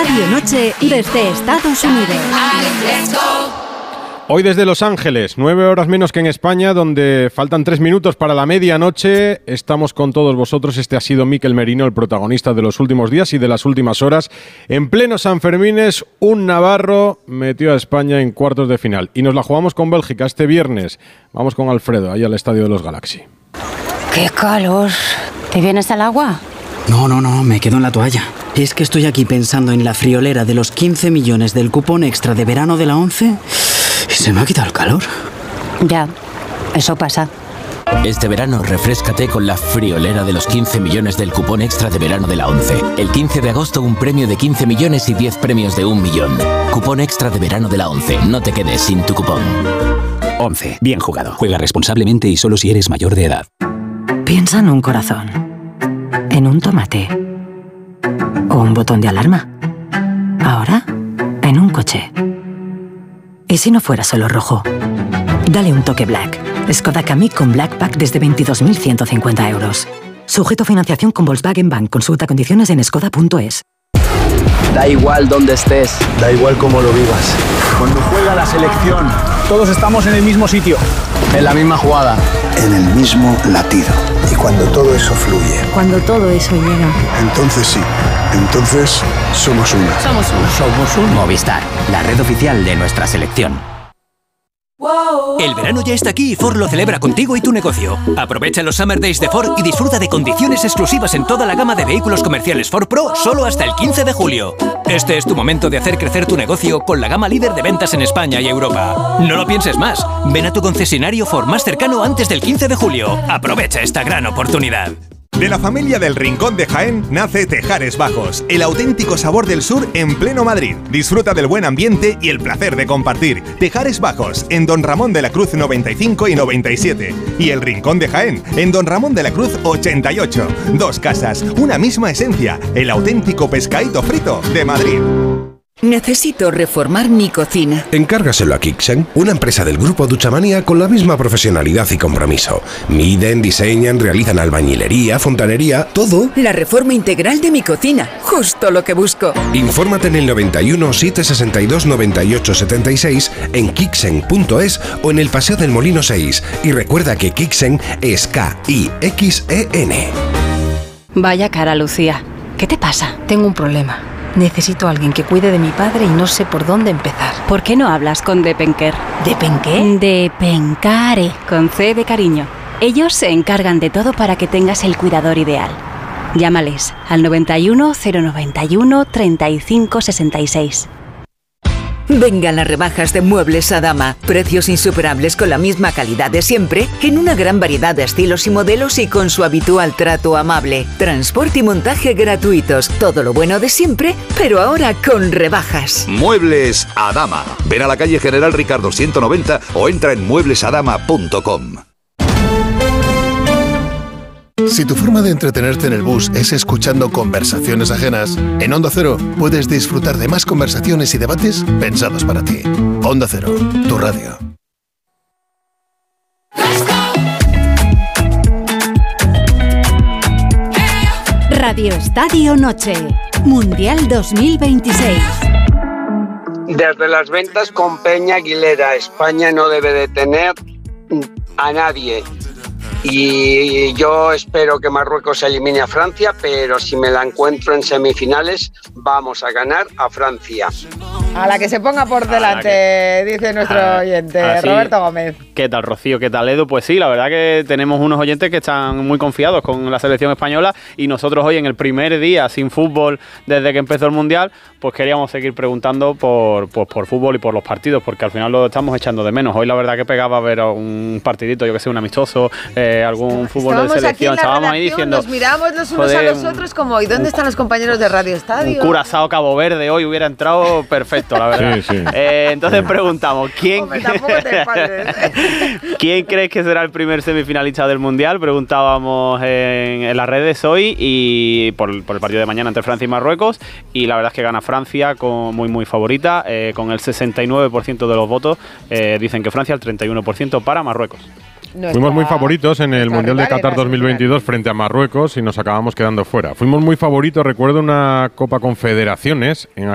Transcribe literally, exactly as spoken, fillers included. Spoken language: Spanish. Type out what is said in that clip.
Estadio Noche desde Estados Unidos. Hoy desde Los Ángeles, nueve horas menos que en España, donde faltan tres minutos para la medianoche. Estamos con todos vosotros. Este ha sido Mikel Merino, el protagonista de los últimos días y de las últimas horas. En pleno Sanfermines, un navarro metió a España en cuartos de final. Y nos la jugamos con Bélgica este viernes. Vamos con Alfredo, ahí al Estadio de los Galaxy. ¡Qué calor! ¿Te vienes al agua? No, no, no, me quedo en la toalla. Es que estoy aquí pensando en la friolera de los quince millones del cupón extra de verano de la ONCE y se me ha quitado el calor. Ya, eso pasa. Este verano refréscate con la friolera de los quince millones del cupón extra de verano de la ONCE. El quince de agosto un premio de quince millones y diez premios de un millón. Cupón extra de verano de la ONCE. No te quedes sin tu cupón. ONCE. Bien jugado. Juega responsablemente y solo si eres mayor de edad. Piensa en un corazón, en un tomate o un botón de alarma. Ahora, en un coche. ¿Y si no fuera solo rojo? Dale un toque Black. Skoda Kamiq con Black Pack desde veintidós mil ciento cincuenta euros. Sujeto a financiación con Volkswagen Bank. Consulta condiciones en skoda punto es. Da igual dónde estés, da igual cómo lo vivas. Cuando juega la selección, todos estamos en el mismo sitio, en la misma jugada, en el mismo latido. Y cuando todo eso fluye, cuando todo eso llega, entonces sí, entonces somos una. Somos una. Somos un Movistar, la red oficial de nuestra selección. El verano ya está aquí y Ford lo celebra contigo y tu negocio. Aprovecha los Summer Days de Ford y disfruta de condiciones exclusivas en toda la gama de vehículos comerciales Ford Pro solo hasta el quince de julio. Este es tu momento de hacer crecer tu negocio con la gama líder de ventas en España y Europa. No lo pienses más. Ven a tu concesionario Ford más cercano antes del quince de julio. Aprovecha esta gran oportunidad. De la familia del Rincón de Jaén nace Tejares Bajos, el auténtico sabor del sur en pleno Madrid. Disfruta del buen ambiente y el placer de compartir. Tejares Bajos, en Don Ramón de la Cruz noventa y cinco y noventa y siete. Y el Rincón de Jaén, en Don Ramón de la Cruz ochenta y ocho. Dos casas, una misma esencia, el auténtico pescadito frito de Madrid. Necesito reformar mi cocina. Encárgaselo a Kixen, una empresa del grupo Duchamanía con la misma profesionalidad y compromiso. Miden, diseñan, realizan albañilería, fontanería, todo. La reforma integral de mi cocina, justo lo que busco. Infórmate en el noventa y uno, setecientos sesenta y dos, noventa y ocho setenta y seis, en kixen punto es o en el Paseo del Molino seis. Y recuerda que Kixen es K I X E N. Vaya cara, Lucía. ¿Qué te pasa? Tengo un problema. Necesito a alguien que cuide de mi padre y no sé por dónde empezar. ¿Por qué no hablas con Depenker? ¿Depenqué? Depencare, con C de cariño. Ellos se encargan de todo para que tengas el cuidador ideal. Llámales al noventa y uno, cero noventa y uno, treinta y cinco sesenta y seis. Vengan las rebajas de Muebles Adama. Precios insuperables con la misma calidad de siempre, en una gran variedad de estilos y modelos y con su habitual trato amable. Transporte y montaje gratuitos. Todo lo bueno de siempre, pero ahora con rebajas. Muebles Adama. Ven a la calle General Ricardo ciento noventa o entra en muebles adama punto com. Si tu forma de entretenerte en el bus es escuchando conversaciones ajenas, en Onda Cero puedes disfrutar de más conversaciones y debates pensados para ti. Onda Cero, tu radio. Radio Estadio Noche, Mundial dos mil veintiséis. Desde las ventas con Peña Aguilera, España no debe de tener a nadie. Y yo espero que Marruecos elimine a Francia, pero si me la encuentro en semifinales, vamos a ganar a Francia. A la que se ponga por delante, que, dice nuestro a, oyente, así, Roberto Gómez. ¿Qué tal, Rocío? ¿Qué tal, Edu? Pues sí, la verdad que tenemos unos oyentes que están muy confiados con la selección española y nosotros hoy, en el primer día sin fútbol desde que empezó el Mundial, pues queríamos seguir preguntando por, pues, por fútbol y por los partidos, porque al final lo estamos echando de menos. Hoy la verdad que pegaba a ver un partidito, yo que sé, un amistoso, eh, algún fútbol Estábamos de selección. Estábamos ahí diciendo... Nos miramos los unos joder, a los otros como, ¿y dónde están los compañeros de Radio Estadio? Un Curazao Cabo Verde hoy hubiera entrado perfecto, la verdad. Sí, sí. Eh, entonces preguntamos, ¿quién, Hombre, te ¿quién crees que será el primer semifinalista del Mundial? Preguntábamos en, en las redes hoy y por, por el partido de mañana entre Francia y Marruecos, y la verdad es que gana Francia con muy muy favorita, eh, con el sesenta y nueve por ciento de los votos, eh, dicen que Francia, el treinta y uno por ciento para Marruecos. No Fuimos muy favoritos en el Mundial de Qatar dos mil veintidós frente a Marruecos y nos acabamos quedando fuera. Fuimos muy favoritos, recuerdo una Copa Confederaciones en